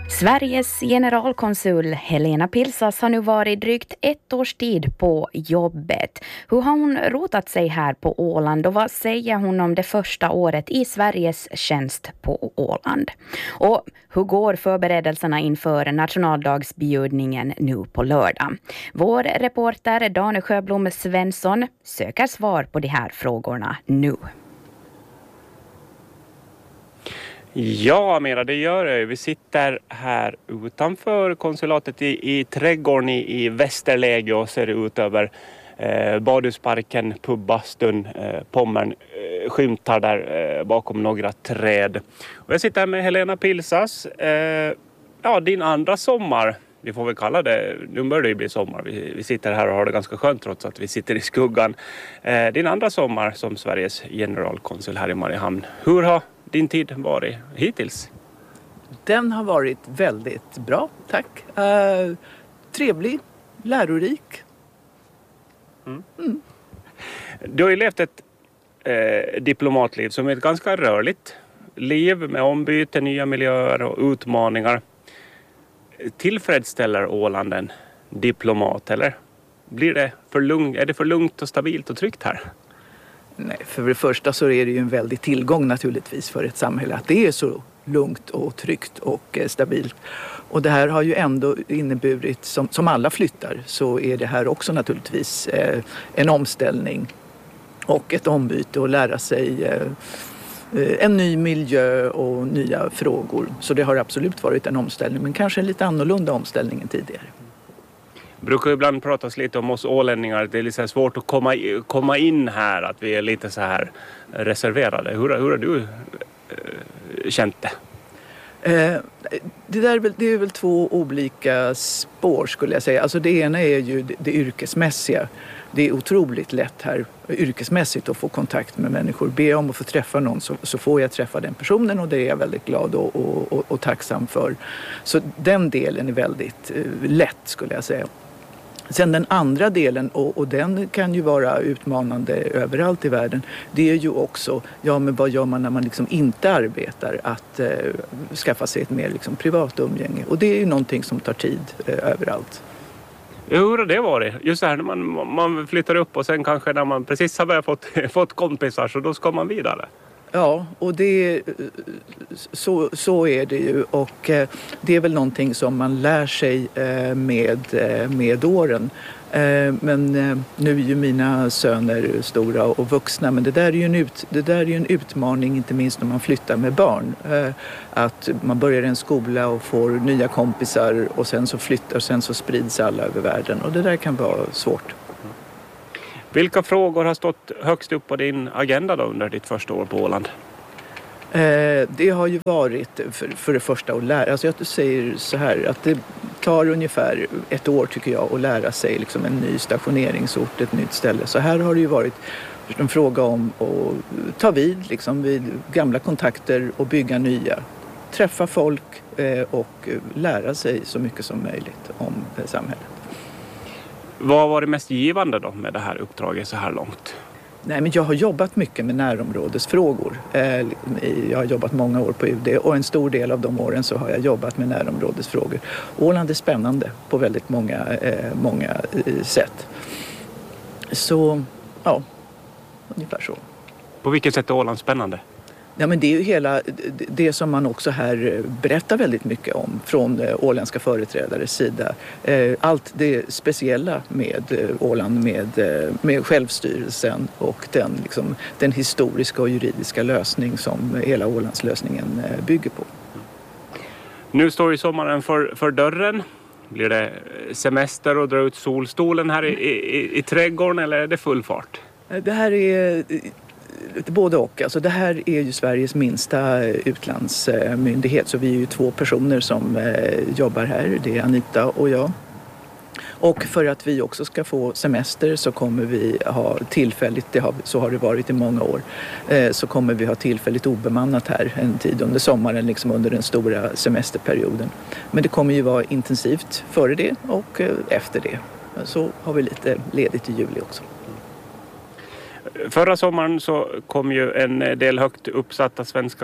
Sveriges generalkonsul Helena Pilsas har nu varit drygt 1 års tid på jobbet. Hur har hon rotat sig här på Åland och vad säger hon om det första året i Sveriges tjänst på Åland? Och hur går förberedelserna inför nationaldagsbjudningen nu på lördag? Vår reporter Dane Sjöblom Svensson söker svar på de här frågorna nu. Ja, Amira, det gör det. Vi sitter här utanför konsulatet i trädgården i Västerläge och ser ut över badhusparken, pubbastun, Pommern skymtar där bakom några träd. Och jag sitter här med Helena Pilsas. Din andra sommar, vi får väl kalla det, nu börjar det ju bli sommar. Vi sitter här och har det ganska skönt trots att vi sitter i skuggan. Din andra sommar som Sveriges generalkonsul här i Mariehamn. Hur har din tid varit hittills? Den har varit väldigt bra, tack. Trevlig, lärorik. Du har ju levt ett diplomatliv som är ett ganska rörligt liv med ombyte, nya miljöer och utmaningar. Tillfredsställer Åland en diplomat eller är det för lugnt och stabilt och tryggt här? Nej, för det första så är det ju en väldig tillgång naturligtvis för ett samhälle att det är så lugnt och tryggt och stabilt. Och det här har ju ändå inneburit, som alla flyttar, så är det här också naturligtvis en omställning och ett ombyte och lära sig en ny miljö och nya frågor. Så det har absolut varit en omställning, men kanske en lite annorlunda omställning än tidigare. Brukar ibland pratas lite om oss ålänningar att det är lite svårt att komma in här, att vi är lite så här reserverade. Hur har du känt det? Det är väl 2 olika spår skulle jag säga. Alltså det ena är ju det yrkesmässiga. Det är otroligt lätt här yrkesmässigt att få kontakt med människor. Be om att få träffa någon så får jag träffa den personen och det är jag väldigt glad och tacksam för. Så den delen är väldigt lätt skulle jag säga. Sen den andra delen, och den kan ju vara utmanande överallt i världen, det är ju också, men vad gör man när man liksom inte arbetar? Att skaffa sig ett mer liksom privat umgänge. Och det är ju någonting som tar tid överallt. Hur har det varit? Just det här när man flyttar upp och sen kanske när man precis har börjat fått kompisar så då ska man vidare. Ja, och så är det ju och det är väl någonting som man lär sig med åren. Men nu är ju mina söner stora och vuxna, men det där är ju en utmaning inte minst när man flyttar med barn. Att man börjar i en skola och får nya kompisar och sen så flyttar och sen så sprids alla över världen och det där kan vara svårt. Vilka frågor har stått högst upp på din agenda då under ditt första år på Åland? Det har ju varit för det första att lära. Alltså jag säger så här att det tar ungefär 1 år tycker jag att lära sig liksom en ny stationeringsort, ett nytt ställe. Så här har det ju varit en fråga om att ta vid gamla kontakter och bygga nya. Träffa folk och lära sig så mycket som möjligt om samhället. Vad var det mest givande då med det här uppdraget så här långt? Nej, men jag har jobbat mycket med närområdesfrågor. Jag har jobbat många år på UD och en stor del av de åren så har jag jobbat med närområdesfrågor. Åland är spännande på väldigt många sätt. Så, ja, ungefär så. På vilket sätt är Åland spännande? Ja, men det är ju hela det som man också här berättar väldigt mycket om från åländska företrädares sida. Allt det speciella med Åland, med självstyrelsen och den historiska och juridiska lösning som hela Ålandslösningen bygger på. Nu står ju sommaren för dörren. Blir det semester och dra ut solstolen här i trädgården eller är det full fart? Det här är både och. Alltså det här är ju Sveriges minsta utlandsmyndighet så vi är ju 2 personer som jobbar här. Det är Anita och jag. Och för att vi också ska få semester så kommer vi ha tillfälligt, så har det varit i många år, så kommer vi ha tillfälligt obemannat här en tid under sommaren, under den stora semesterperioden. Men det kommer ju vara intensivt före det och efter det. Så har vi lite ledigt i juli också. Förra sommaren så kom ju en del högt uppsatta svenska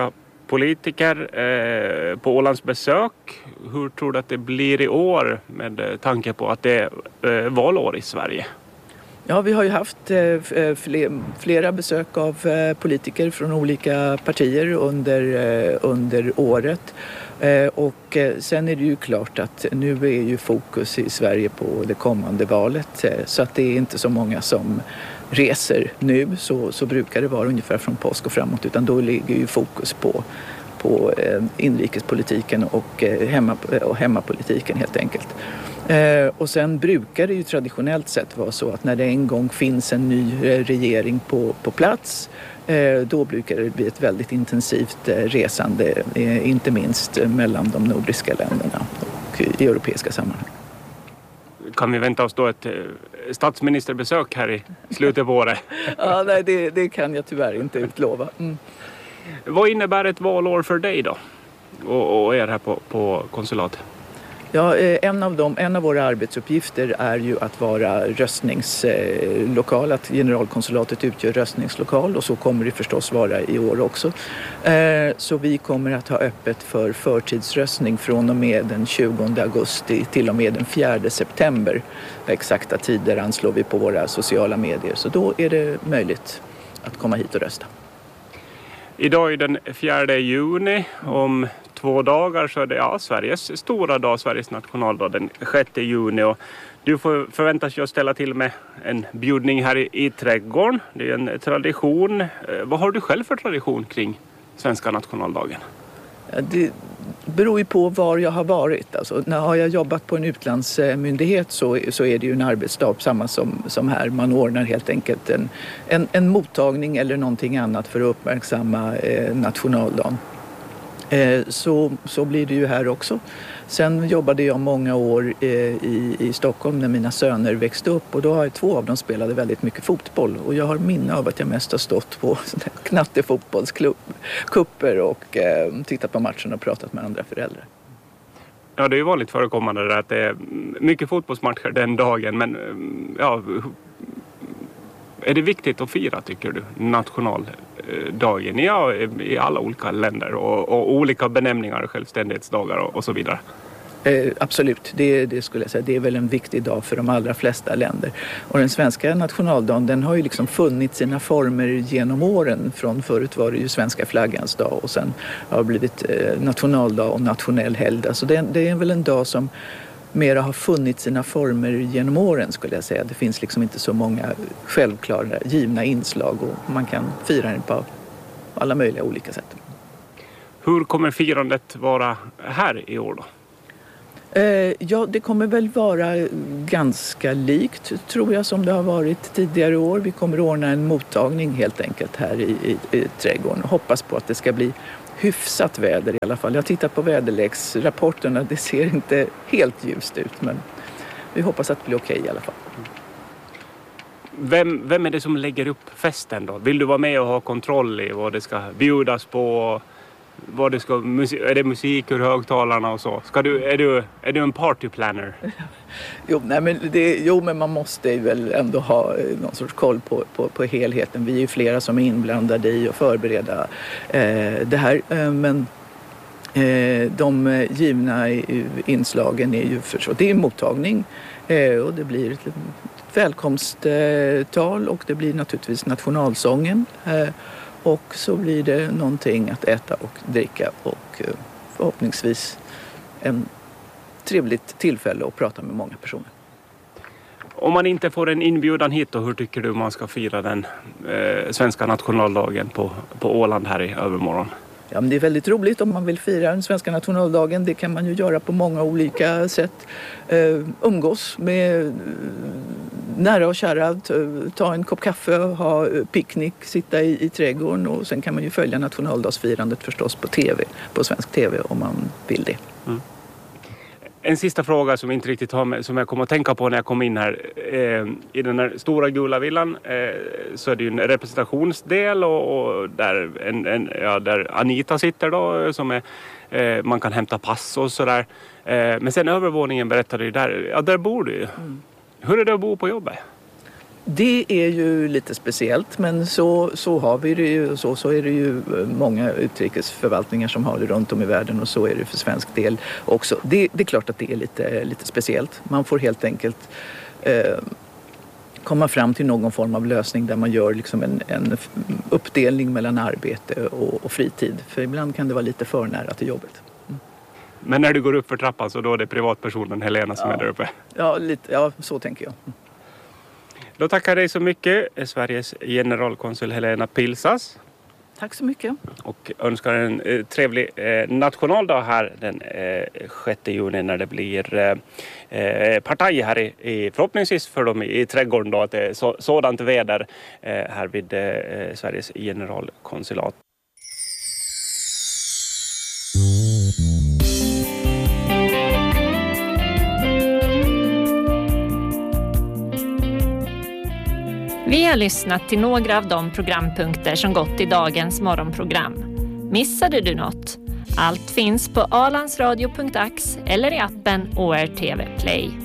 politiker på Ålands besök. Hur tror du att det blir i år med tanke på att det är valår i Sverige? Ja, vi har ju haft flera besök av politiker från olika partier under året. Och sen är det ju klart att nu är ju fokus i Sverige på det kommande valet. Så att det är inte så många som reser nu, så brukar det vara ungefär från påsk och framåt. Utan då ligger ju fokus på inrikespolitiken och hemmapolitiken helt enkelt. Och sen brukar det ju traditionellt sett vara så att när det en gång finns en ny regering på plats, då brukar det bli ett väldigt intensivt resande, inte minst mellan de nordiska länderna och i europeiska sammanhang. Kan vi vänta oss då ett statsministerbesök här i slutet på året? Ja, nej, det kan jag tyvärr inte utlova. Mm. Vad innebär ett valår för dig då? Och er här på konsulatet? Ja, en av våra arbetsuppgifter är ju att vara röstningslokal, att generalkonsulatet utgör röstningslokal, och så kommer det förstås vara i år också. Så vi kommer att ha öppet för förtidsröstning från och med den 20 augusti till och med den 4 september. Exakta tider anslår vi på våra sociala medier, så då är det möjligt att komma hit och rösta. Idag är den 4 juni, om 2 dagar så är det Sveriges stora dag, Sveriges nationaldag, den 6 juni. Och du förväntas ju ställa till med en bjudning här i trädgården. Det är en tradition. Vad har du själv för tradition kring svenska nationaldagen? Ja, det beror ju på var jag har varit. Alltså, när jag jobbat på en utlandsmyndighet så är det ju en arbetsdag, samma som här. Man ordnar helt enkelt en mottagning eller någonting annat för att uppmärksamma nationaldagen. Så blir det ju här också. Sen jobbade jag många år i Stockholm när mina söner växte upp, och då har 2 av dem spelade väldigt mycket fotboll, och jag har minne av att jag mest har stått på knattefotbollskupper och tittat på matchen och pratat med andra föräldrar. Ja, det är ju vanligt förekommande där att det är mycket fotbollsmatcher den dagen, men ja, är det viktigt att fira, tycker du, nationaldagen i alla olika länder och olika benämningar, självständighetsdagar och så vidare? Absolut, det skulle jag säga. Det är väl en viktig dag för de allra flesta länder. Och den svenska nationaldagen, den har ju liksom funnit sina former genom åren. Från förut var det ju svenska flaggans dag, och sen har det blivit nationaldag och nationell helgdag. Så det är väl en dag som mera har funnit sina former genom åren, skulle jag säga. Det finns liksom inte så många självklara givna inslag, och man kan fira den på alla möjliga olika sätt. Hur kommer firandet vara här i år då? Ja, det kommer väl vara ganska likt, tror jag, som det har varit tidigare år. Vi kommer ordna en mottagning helt enkelt här i trädgården, och hoppas på att det ska bli hyfsat väder i alla fall. Jag har tittat på väderleksrapporterna, det ser inte helt ljust ut, men vi hoppas att det blir okej i alla fall. Vem är det som lägger upp festen då? Vill du vara med och ha kontroll i vad det ska bjudas på? Är det musik ur högtalarna och så? Är du en partyplanner? Men man måste väl ändå ha någon sorts koll på helheten. Vi är ju flera som är inblandade i att förbereda det här. Men de givna inslagen är ju förstås, det är mottagning, och det blir ett välkomsttal, och det blir naturligtvis nationalsången. Och så blir det någonting att äta och dricka, och förhoppningsvis en trevligt tillfälle att prata med många personer. Om man inte får en inbjudan hit, då, hur tycker du man ska fira den svenska nationaldagen på Åland här i övermorgon? Ja, men det är väldigt roligt om man vill fira den svenska nationaldagen. Det kan man ju göra på många olika sätt. Umgås med nära och kära, ta en kopp kaffe, ha picknick, sitta i trädgården, och sen kan man ju följa nationaldagsfirandet förstås på TV, på svensk TV, om man vill det. Mm. En sista fråga som inte riktigt som jag kom att tänka på när jag kom in här. I den här stora gula villan så är det ju en representationsdel, och där Anita sitter då, som är, man kan hämta pass och sådär. Men sen övervåningen berättade ju där bor du ju. Mm. Hur är det att bo på jobbet? Det är ju lite speciellt, men så har vi det ju. Så är det ju många utrikesförvaltningar som har det runt om i världen, och så är det för svensk del också. Det är klart att det är lite speciellt. Man får helt enkelt komma fram till någon form av lösning där man gör liksom en uppdelning mellan arbete och fritid. För ibland kan det vara lite för nära till jobbet. Men när du går upp för trappan så då är det privatpersonen Helena som är där uppe? Ja, så tänker jag. Då tackar jag dig så mycket, Sveriges generalkonsul Helena Pilsas. Tack så mycket. Och önskar en trevlig nationaldag här den 6 juni när det blir partaj här i förhoppningsvis för dem i trädgården då, att det är sådant väder här vid Sveriges generalkonsulat. Vi har lyssnat till några av de programpunkter som gått i dagens morgonprogram. Missade du något? Allt finns på alansradio.ax eller i appen ORTV Play.